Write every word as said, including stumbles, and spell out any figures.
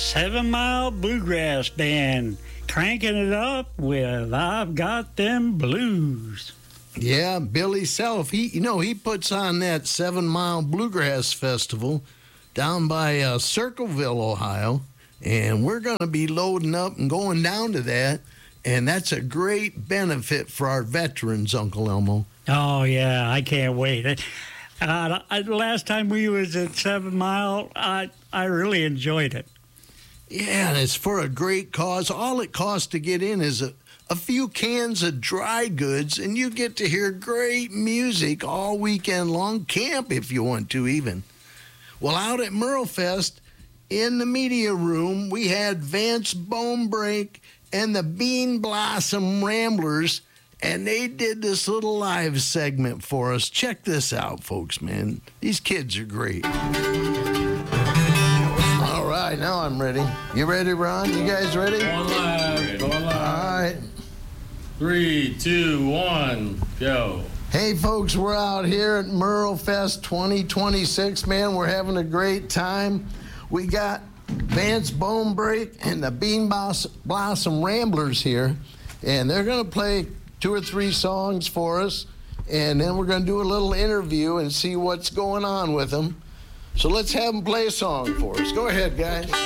Seven Mile Bluegrass Band, cranking it up with I've Got Them Blues. Yeah, Billy Self, he, you know, he puts on that Seven Mile Bluegrass Festival down by uh, Circleville, Ohio, and we're going to be loading up and going down to that, and that's a great benefit for our veterans, Uncle Elmo. Oh, yeah, I can't wait. Uh, I, last time we was at Seven Mile, I, I really enjoyed it. Yeah, and it's for a great cause. All it costs to get in is a, a few cans of dry goods, and you get to hear great music all weekend long. Camp if you want to, even. Well, out at Merlefest, in the media room, we had Vance Bonebreak and the Bean Blossom Ramblers, and they did this little live segment for us. Check this out, folks, man. These kids are great. All right, now I'm ready. You ready, Ron? You guys ready? Going live. Going live. All right. Three, two, one, go. Hey, folks, we're out here at Merlefest twenty twenty-six, man. We're having a great time. We got Vance Bonebreak and the Bean Blossom Ramblers here, and they're going to play two or three songs for us, and then we're going to do a little interview and see what's going on with them. So let's have them play a song for us. Go ahead, guys.